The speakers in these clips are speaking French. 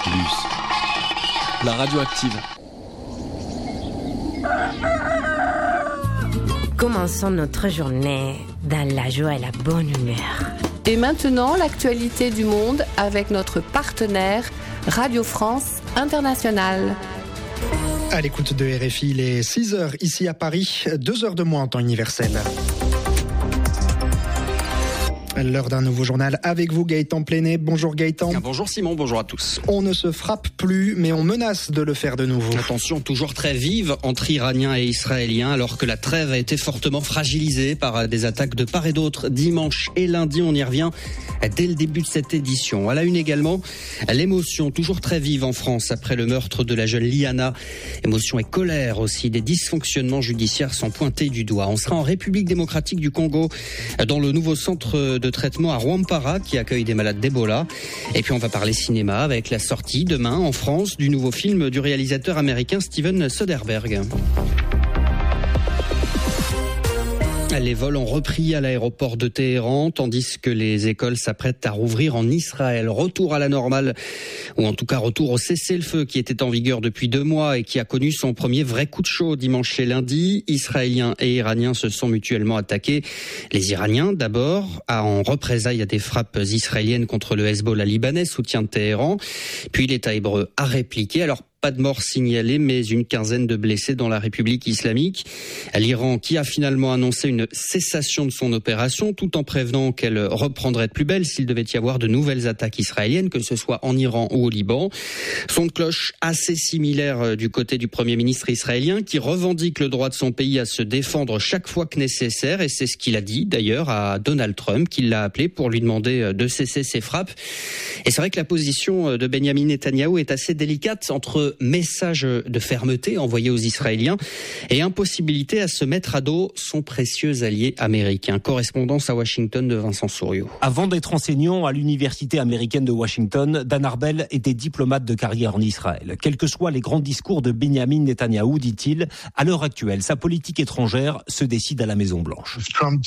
la radioactive. Commençons notre journée dans la joie et la bonne humeur. Et maintenant, l'actualité du monde avec notre partenaire Radio France Internationale. À l'écoute de RFI, il est 6h ici à Paris, 2h de moins en temps universel. L'heure d'un nouveau journal avec vous, Gaëtan Plenet. Bonjour Gaëtan. Bonjour Simon, bonjour à tous. On ne se frappe plus, mais on menace de le faire de nouveau. La tension toujours très vive entre Iraniens et Israéliens, alors que la trêve a été fortement fragilisée par des attaques de part et d'autre dimanche et lundi. On y revient dès le début de cette édition. À la une également, l'émotion toujours très vive en France après le meurtre de la jeune Liana. Émotion et colère aussi. Des dysfonctionnements judiciaires sont pointés du doigt. On sera en République démocratique du Congo, dans le nouveau centre de traitement à Rwampara qui accueille des malades d'Ebola. Et puis on va parler cinéma avec la sortie demain en France du nouveau film du réalisateur américain Steven Soderbergh. Les vols ont repris à l'aéroport de Téhéran, tandis que les écoles s'apprêtent à rouvrir en Israël. Retour à la normale, ou en tout cas retour au cessez-le-feu qui était en vigueur depuis 2 mois et qui a connu son premier vrai coup de chaud dimanche et lundi. Israéliens et Iraniens se sont mutuellement attaqués. Les Iraniens d'abord, en représailles à des frappes israéliennes contre le Hezbollah libanais, soutien de Téhéran. Puis l'État hébreu a répliqué. Alors, pas de mort signalée, mais une quinzaine de blessés dans la République islamique. L'Iran qui a finalement annoncé une cessation de son opération, tout en prévenant qu'elle reprendrait de plus belle s'il devait y avoir de nouvelles attaques israéliennes, que ce soit en Iran ou au Liban. Son de cloche assez similaire du côté du Premier ministre israélien, qui revendique le droit de son pays à se défendre chaque fois que nécessaire, et c'est ce qu'il a dit d'ailleurs à Donald Trump, qui l'a appelé pour lui demander de cesser ses frappes. Et c'est vrai que la position de Benyamin Netanyahou est assez délicate entre message de fermeté envoyé aux Israéliens et impossibilité à se mettre à dos son précieux allié américain. Correspondance à Washington de Vincent Souriau. Avant d'être enseignant à l'université américaine de Washington, Dan Arbel était diplomate de carrière en Israël. Quels que soient les grands discours de Benyamin Netanyahou, dit-il, à l'heure actuelle, sa politique étrangère se décide à la Maison-Blanche.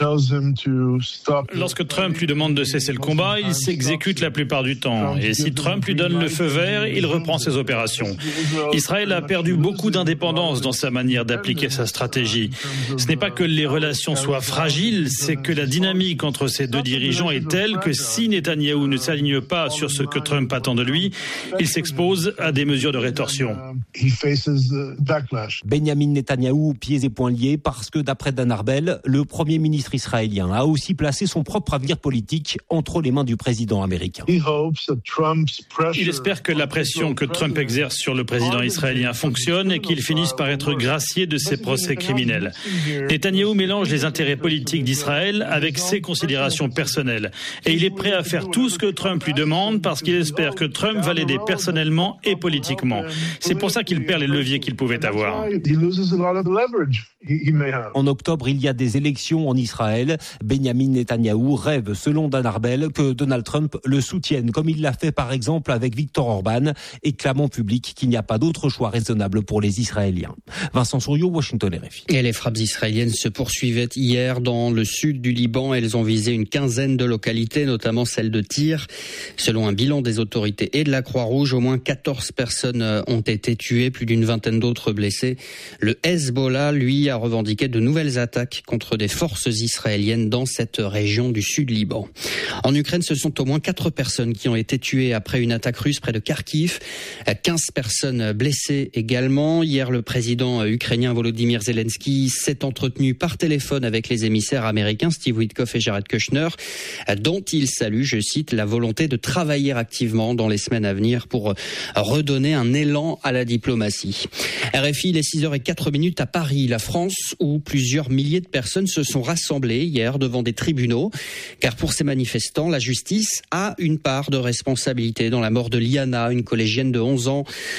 Lorsque Trump lui demande de cesser le combat, il s'exécute la plupart du temps. Et si Trump lui donne le feu vert, il reprend ses opérations. Israël a perdu beaucoup d'indépendance dans sa manière d'appliquer sa stratégie. Ce n'est pas que les relations soient fragiles, c'est que la dynamique entre ces deux dirigeants est telle que si Netanyahou ne s'aligne pas sur ce que Trump attend de lui, il s'expose à des mesures de rétorsion. Benyamin Netanyahou, pieds et poings liés, parce que d'après Dan Arbel, le Premier ministre israélien a aussi placé son propre avenir politique entre les mains du président américain. Il espère que la pression que Trump exerce sur le président israélien fonctionne et qu'il finisse par être gracié de ses procès criminels. Netanyahou mélange les intérêts politiques d'Israël avec ses considérations personnelles. Et il est prêt à faire tout ce que Trump lui demande parce qu'il espère que Trump va l'aider personnellement et politiquement. C'est pour ça qu'il perd les leviers qu'il pouvait avoir. En octobre, il y a des élections en Israël. Benyamin Netanyahou rêve, selon Dan Arbel, que Donald Trump le soutienne, comme il l'a fait par exemple avec Viktor Orban, et clame en public qu'il n'y a pas d'autre choix raisonnable pour les Israéliens. Vincent Souriau, Washington RFI. Et les frappes israéliennes se poursuivaient hier dans le sud du Liban. Elles ont visé une quinzaine de localités, notamment celle de Tyr. Selon un bilan des autorités et de la Croix-Rouge, au moins 14 personnes ont été tuées, plus d'une vingtaine d'autres blessées. Le Hezbollah, lui, a revendiqué de nouvelles attaques contre des forces israéliennes dans cette région du sud Liban. En Ukraine, ce sont au moins 4 personnes qui ont été tuées après une attaque russe près de Kharkiv. 15 personnes blessées également. Hier, le président ukrainien Volodymyr Zelensky s'est entretenu par téléphone avec les émissaires américains Steve Witkoff et Jared Kushner, dont il salue, je cite, la volonté de travailler activement dans les semaines à venir pour redonner un élan à la diplomatie. RFI, il est 6h04 à Paris, la France, où plusieurs milliers de personnes se sont rassemblées hier devant des tribunaux, car pour ces manifestants, la justice a une part de responsabilité dans la mort de Liana, une collégienne de 11 ans,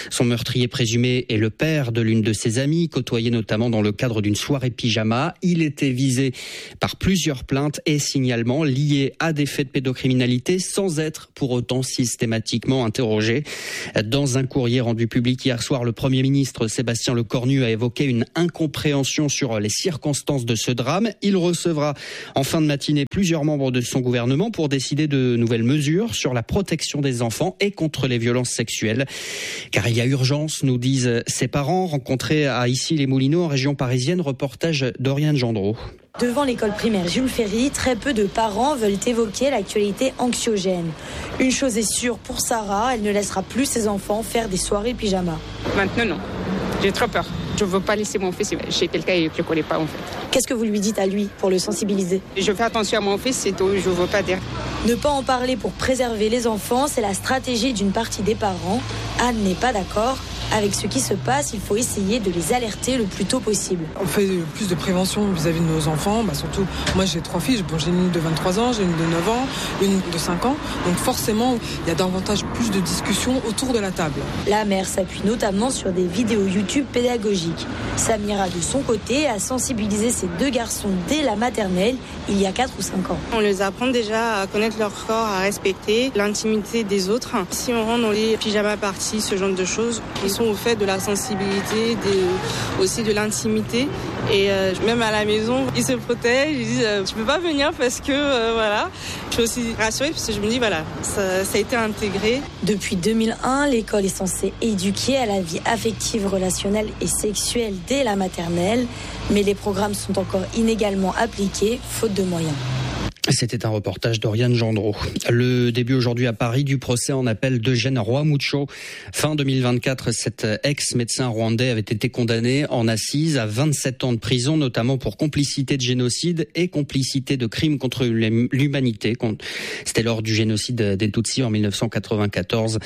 Son meurtrier présumé est le père de l'une de ses amies, côtoyée notamment dans le cadre d'une soirée pyjama. Il était visé par plusieurs plaintes et signalements liés à des faits de pédocriminalité sans être pour autant systématiquement interrogé. Dans un courrier rendu public hier soir, le Premier ministre Sébastien Lecornu a évoqué une incompréhension sur les circonstances de ce drame. Il recevra en fin de matinée plusieurs membres de son gouvernement pour décider de nouvelles mesures sur la protection des enfants et contre les violences sexuelles. Car il y a urgence, nous disent ses parents, rencontrés à Issy-les-Moulineaux en région parisienne. Reportage d'Oriane Gendreau. Devant l'école primaire Jules Ferry, très peu de parents veulent évoquer l'actualité anxiogène. Une chose est sûre pour Sarah, elle ne laissera plus ses enfants faire des soirées pyjama. Maintenant, non. J'ai trop peur. Je ne veux pas laisser mon fils chez quelqu'un que je ne connais pas en fait. Qu'est-ce que vous lui dites à lui pour le sensibiliser ? Je fais attention à mon fils, c'est tout. Je ne veux pas dire. Ne pas en parler pour préserver les enfants, c'est la stratégie d'une partie des parents. Anne n'est pas d'accord. Avec ce qui se passe, il faut essayer de les alerter le plus tôt possible. On fait plus de prévention vis-à-vis de nos enfants. Surtout, moi j'ai 3 filles. J'ai une de 23 ans, j'ai une de 9 ans, une de 5 ans. Donc forcément, il y a davantage plus de discussions autour de la table. La mère s'appuie notamment sur des vidéos YouTube pédagogiques. Samira, de son côté, a sensibilisé ses 2 garçons dès la maternelle, il y a 4 ou 5 ans. On les apprend déjà à connaître leur corps, à respecter l'intimité des autres. Si on rentre dans les pyjama parties, ce genre de choses, ils sont au fait de la sensibilité, aussi de l'intimité. Et même à la maison, ils se protègent, ils disent tu peux pas venir parce que voilà. Je suis aussi rassurée parce que je me dis voilà, ça a été intégré. Depuis 2001, l'école est censée éduquer à la vie affective, relationnelle et sexuelle dès la maternelle, mais les programmes sont encore inégalement appliqués, faute de moyens. C'était un reportage d'Oriane Gendreau. Le début aujourd'hui à Paris du procès en appel d'Eugène Rwamucho. Fin 2024, cet ex-médecin rwandais avait été condamné en assises à 27 ans de prison, notamment pour complicité de génocide et complicité de crimes contre l'humanité. C'était lors du génocide des Tutsis en 1994.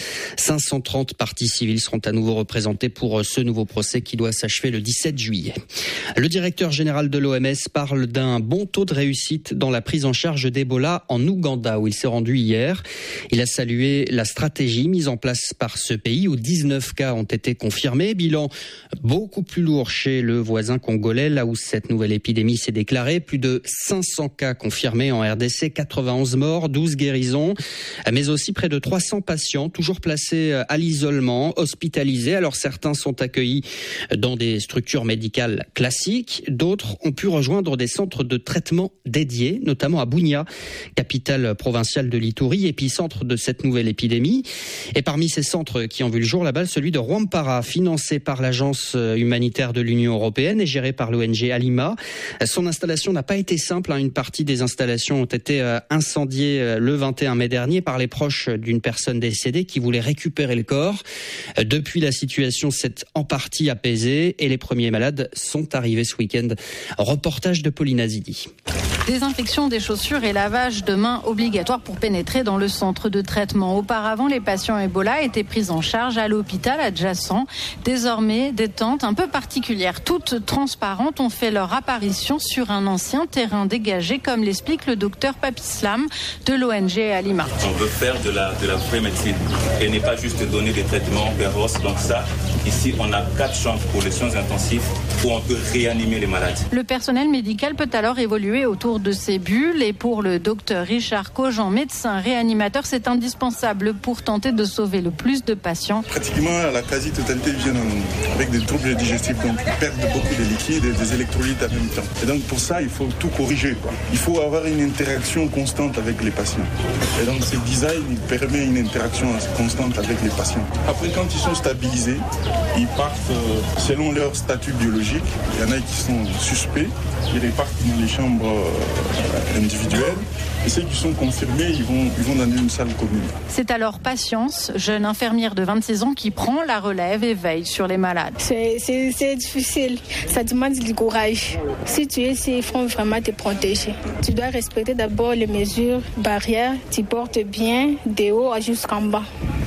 530 parties civiles seront à nouveau représentées pour ce nouveau procès qui doit s'achever le 17 juillet. Le directeur général de l'OMS parle d'un bon taux de réussite dans la prise en charge d'Ebola en Ouganda où il s'est rendu hier. Il a salué la stratégie mise en place par ce pays où 19 cas ont été confirmés. Bilan beaucoup plus lourd chez le voisin congolais là où cette nouvelle épidémie s'est déclarée. Plus de 500 cas confirmés en RDC, 91 morts, 12 guérisons, mais aussi près de 300 patients toujours placés à l'isolement, hospitalisés. Alors certains sont accueillis dans des structures médicales classiques, d'autres ont pu rejoindre des centres de traitement dédiés, notamment à Bunia, capitale provinciale de l'Ituri, épicentre de cette nouvelle épidémie. Et parmi ces centres qui ont vu le jour là-bas, celui de Rwampara, financé par l'agence humanitaire de l'Union européenne et géré par l'ONG Alima. Son installation n'a pas été simple. Une partie des installations ont été incendiées le 21 mai dernier par les proches d'une personne décédée qui voulait récupérer le corps. Depuis, la situation s'est en partie apaisée et les premiers malades sont arrivés ce week-end. Reportage de Pauline Azidi. Désinfection des chaussures et lavage de mains obligatoires pour pénétrer dans le centre de traitement. Auparavant, les patients Ebola étaient pris en charge à l'hôpital adjacent. Désormais, des tentes un peu particulières, toutes transparentes, ont fait leur apparition sur un ancien terrain dégagé, comme l'explique le docteur Papislam de l'ONG Alima. On veut faire de la vraie médecine et n'est pas juste donner des traitements précoces. Donc ça, ici, on a 4 chambres pour les soins intensifs où on peut réanimer les malades. Le personnel médical peut alors évoluer autour de ces bulles et pour le docteur Richard Cogent, médecin réanimateur, c'est indispensable pour tenter de sauver le plus de patients. Pratiquement la quasi-totalité viennent avec des troubles digestifs, donc ils perdent beaucoup de liquides et des électrolytes en même temps. Et donc pour ça, il faut tout corriger. Il faut avoir une interaction constante avec les patients. Et donc ce design, il permet une interaction constante avec les patients. Après, quand ils sont stabilisés, ils partent selon leur statut biologique. Il y en a qui sont suspects, ils repartent dans les chambres individuelles. Et ceux qui sont confirmés, ils vont dans une salle commune. C'est alors Patience, jeune infirmière de 26 ans, qui prend la relève et veille sur les malades. C'est difficile, ça demande du courage. Si tu es ici, il faut vraiment te protéger. Tu dois respecter d'abord les mesures barrières. Tu portes bien de haut jusqu'en bas.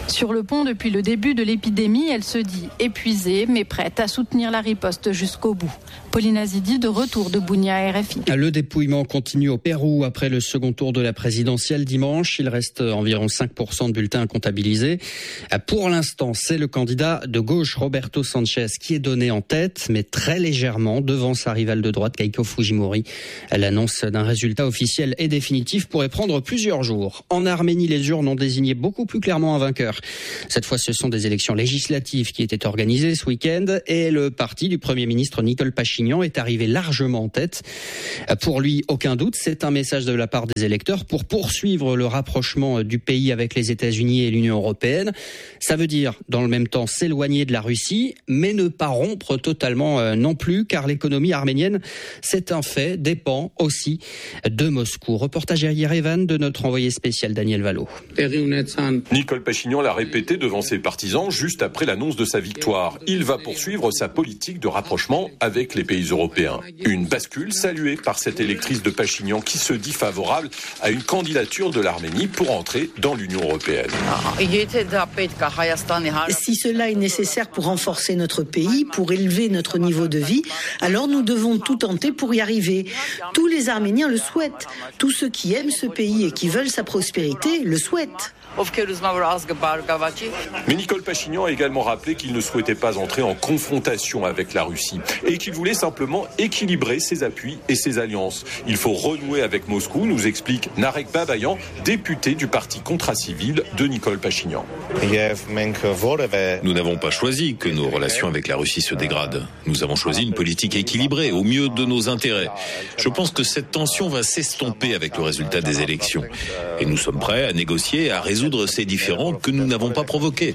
Sur le pont depuis le début de l'épidémie, elle se dit épuisée mais prête à soutenir la riposte jusqu'au bout. Pauline Azidi de retour de Bunia RFI. Le dépouillement continue au Pérou après le second tour de la présidentielle dimanche. Il reste environ 5% de bulletins comptabilisés. Pour l'instant, c'est le candidat de gauche Roberto Sanchez qui est donné en tête, mais très légèrement devant sa rivale de droite Keiko Fujimori. L'annonce d'un résultat officiel et définitif pourrait prendre plusieurs jours. En Arménie, les urnes ont désigné beaucoup plus clairement un vainqueur. Cette fois, ce sont des élections législatives qui étaient organisées ce week-end et le parti du Premier ministre Nicole Pachinian est arrivé largement en tête. Pour lui, aucun doute, c'est un message de la part des électeurs pour poursuivre le rapprochement du pays avec les États-Unis et l'Union européenne. Ça veut dire, dans le même temps, s'éloigner de la Russie, mais ne pas rompre totalement non plus, car l'économie arménienne, c'est un fait, dépend aussi de Moscou. Reportage à Yerevan de notre envoyé spécial Daniel Valo. Nicole Pachinian l'a répété devant ses partisans juste après l'annonce de sa victoire. Il va poursuivre sa politique de rapprochement avec les pays européens. Une bascule saluée par cette électrice de Pachinian qui se dit favorable à une candidature de l'Arménie pour entrer dans l'Union européenne. Si cela est nécessaire pour renforcer notre pays, pour élever notre niveau de vie, alors nous devons tout tenter pour y arriver. Tous les Arméniens le souhaitent. Tous ceux qui aiment ce pays et qui veulent sa prospérité le souhaitent. Mais Nicole Pachinian a également rappelé qu'il ne souhaitait pas entrer en confrontation avec la Russie et qu'il voulait simplement équilibrer ses appuis et ses alliances. Il faut renouer avec Moscou, nous explique Narek Babayan, député du parti Contracivil de Nicole Pachinian. Nous n'avons pas choisi que nos relations avec la Russie se dégradent. Nous avons choisi une politique équilibrée, au mieux de nos intérêts. Je pense que cette tension va s'estomper avec le résultat des élections. Et nous sommes prêts à négocier et à résoudre ces différends que nous n'avons pas provoqués.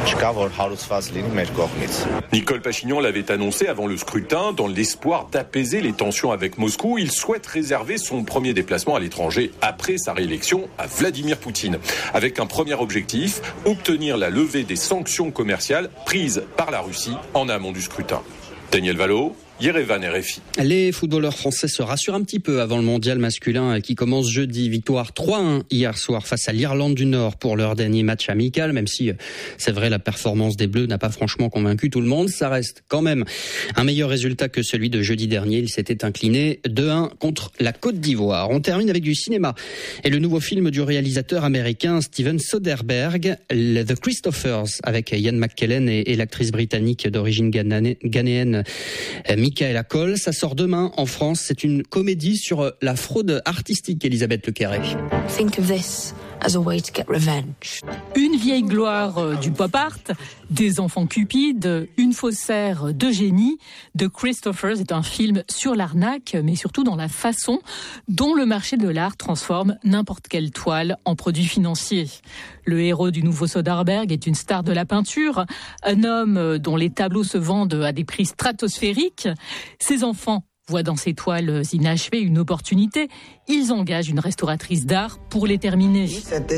Nicole Pachinian l'avait annoncé avant le scrutin, dans l'espoir d'apaiser les tensions avec Moscou. Il souhaite réserver son premier déplacement à l'étranger après sa réélection à Vladimir Poutine. Avec un premier objectif, obtenir la levée des sanctions commerciales prises par la Russie en amont du scrutin. Daniel Valo, Yerevan RFI. Les footballeurs français se rassurent un petit peu avant le mondial masculin qui commence jeudi. Victoire 3-1 hier soir face à l'Irlande du Nord pour leur dernier match amical. Même si c'est vrai, la performance des Bleus n'a pas franchement convaincu tout le monde, ça reste quand même un meilleur résultat que celui de jeudi dernier. Ils s'étaient inclinés 2-1 contre la Côte d'Ivoire. On termine avec du cinéma et le nouveau film du réalisateur américain Steven Soderbergh, The Christophers, avec Ian McKellen et l'actrice britannique d'origine ghanéenne Michaela Coel. Ça sort demain en France. C'est une comédie sur la fraude artistique, Elisabeth Lequerret. Think of this as a way to get revenge. Une vieille gloire du pop art, des enfants cupides, une faussaire de génie. The Christophers est un film sur l'arnaque, mais surtout dans la façon dont le marché de l'art transforme n'importe quelle toile en produit financier. Le héros du nouveau Soderbergh est une star de la peinture, un homme dont les tableaux se vendent à des prix stratosphériques. Ses enfants voient dans ces toiles inachevées une opportunité. Ils engagent une restauratrice d'art pour les terminer.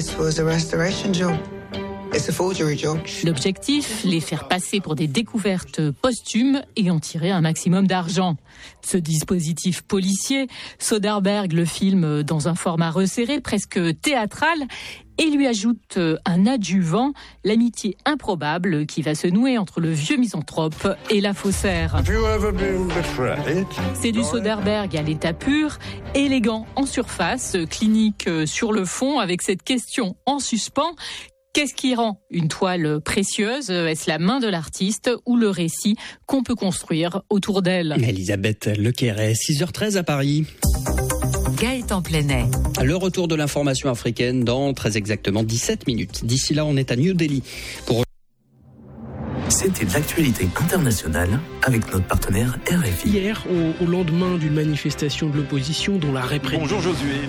L'objectif, les faire passer pour des découvertes posthumes et en tirer un maximum d'argent. Ce dispositif policier, Soderbergh le filme dans un format resserré, presque théâtral, et lui ajoute un adjuvant, l'amitié improbable qui va se nouer entre le vieux misanthrope et la faussaire. C'est du Soderbergh à l'état pur, élégant en surface, clinique sur le fond, avec cette question en suspens. Qu'est-ce qui rend une toile précieuse ? Est-ce la main de l'artiste ou le récit qu'on peut construire autour d'elle ? Elisabeth Lequerret, 6h13 à Paris. Gaëtan Plenet. Le retour de l'information africaine dans très exactement 17 minutes. D'ici là, on est à New Delhi pour... C'était de l'actualité internationale avec notre partenaire RFI. Hier, au lendemain d'une manifestation de l'opposition dont la répression... Bonjour Josué.